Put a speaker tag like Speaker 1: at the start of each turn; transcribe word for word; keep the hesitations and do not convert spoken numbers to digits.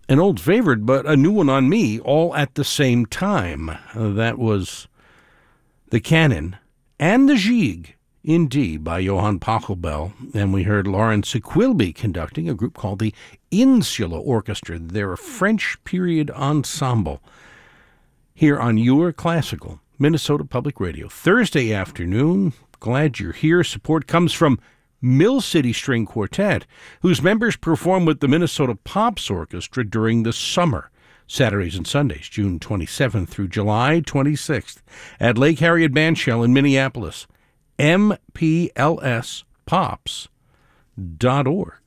Speaker 1: an old favorite, but a new one on me, all at the same time. Uh, that was the Canon and the Gigue in D by Johann Pachelbel. And we heard Lawrence Sequilby conducting a group called the Insula Orchestra. They're a French period ensemble here on Your Classical, Minnesota Public Radio. Thursday afternoon, glad you're here. Support comes from Mill City String Quartet, whose members perform with the Minnesota Pops Orchestra during the summer, Saturdays and Sundays, June twenty-seventh through July twenty-sixth, at Lake Harriet Bandshell in Minneapolis. M P L S pops dot org.